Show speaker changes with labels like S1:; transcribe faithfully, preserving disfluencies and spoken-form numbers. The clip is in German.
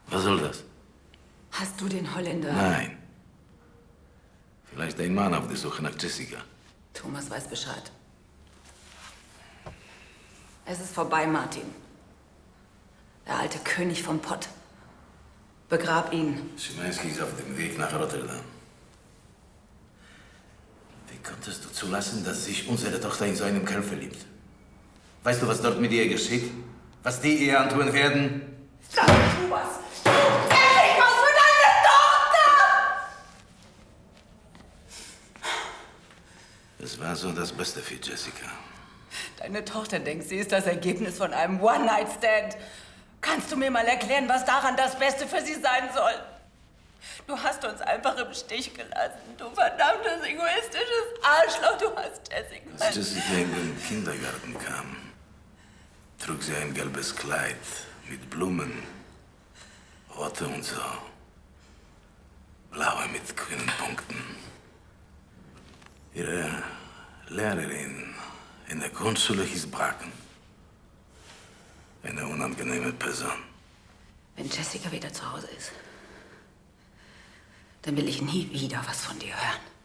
S1: Was soll das?
S2: Hast du den Holländer?
S1: Nein. Vielleicht ein Mann auf der Suche nach Jessica.
S2: Thomas weiß Bescheid. Es ist vorbei, Martin. Der alte König vom Pott. Begrab ihn.
S1: Schimanski ist auf dem Weg nach Rotterdam. Wie konntest du zulassen, dass sich unsere Tochter in so einen Kerl verliebt? Weißt du, was dort mit ihr geschieht? Was die ihr antun werden?
S2: Sag tu was! Endlich was für deine Tochter!
S1: Es war so das Beste für Jessica.
S2: Deine Tochter denkt, sie ist das Ergebnis von einem One-Night-Stand. Kannst du mir mal erklären, was daran das Beste für sie sein soll? Du hast uns einfach im Stich gelassen. Du verdammtes, egoistisches Arschloch. Du hast Jessica.
S1: Als Jessica in den Kindergarten kam, trug sie ein gelbes Kleid mit Blumen, rote und so, blaue mit grünen Punkten. Ihre Lehrerin in der Grundschule hieß Bracken. Eine unangenehme Person.
S2: Wenn Jessica wieder zu Hause ist, dann will ich nie wieder was von dir hören.